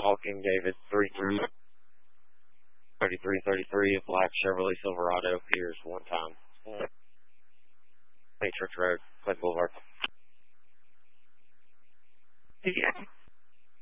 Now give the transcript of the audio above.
King David 3333, black Chevrolet Silverado, Piers, one time. Matrix Road, Clint Boulevard.